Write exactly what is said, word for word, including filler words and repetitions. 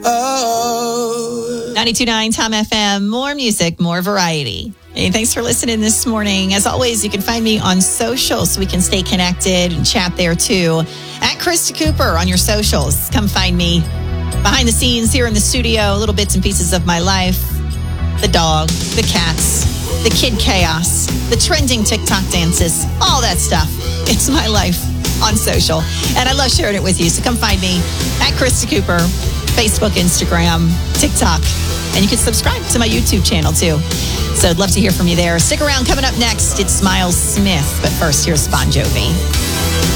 Oh. ninety-two point nine Tom F M. More music, more variety. Hey, thanks for listening this morning. As always, you can find me on social so we can stay connected and chat there too. At Krista Cooper on your socials. Come find me behind the scenes here in the studio. Little bits and pieces of my life. The dog, the cats, the kid chaos, the trending TikTok dances, all that stuff. It's my life on social. And I love sharing it with you. So come find me at Krista Cooper, Facebook, Instagram, TikTok. And you can subscribe to my YouTube channel too. So I'd love to hear from you there. Stick around. Coming up next, it's Miles Smith. But first, here's Bon Jovi.